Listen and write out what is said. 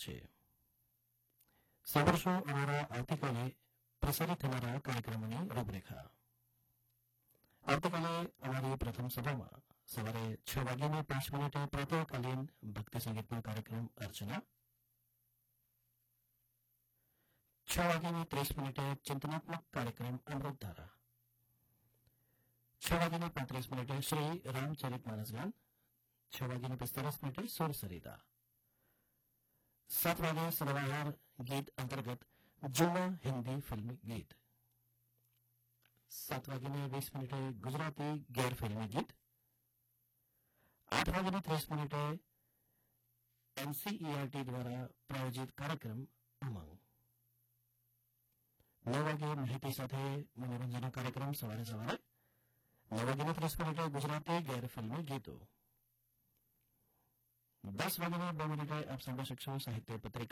છે. સાંભળશો અમારા આવતીકાલે પ્રસારિત થનારા કાર્યક્રમોની રૂપરેખા. આવતીકાલે અમારી પ્રથમ સભામાં સવારે 6:05 પ્રાતઃકાલીન ભક્તિ સંગીતનો કાર્યક્રમ અર્ચના, 6:30 ચિંતનાત્મક કાર્યક્રમ અમૃતધારા, 6:35 શ્રી રામચરિત માનસ ગાન, 6:45 સુર સરિતા, 7 વાગે સદાબહાર ગીત અંતર્ગત જૂના હિન્દી ફિલ્મી ગીત, 7:20 ગુજરાતી ગેર ફિલ્મી ગીત, 8:30 એનસીઈઆરટી દ્વારા પ્રાયોજિત કાર્યક્રમ ઉમંગ, 9 વાગે માહિતી સાથે મનોરંજનનો કાર્યક્રમ સવારે 9:30 ગુજરાતી ગેર ફિલ્મી ગીતો, 10:02 આપ સાંભળી શકશો સાહિત્ય પત્રિકા